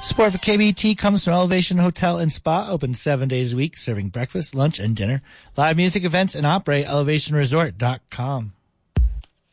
Support for KBT comes from Elevation Hotel and Spa, open 7 days a week, serving breakfast, lunch, and dinner. Live music events and opera at elevationresort.com.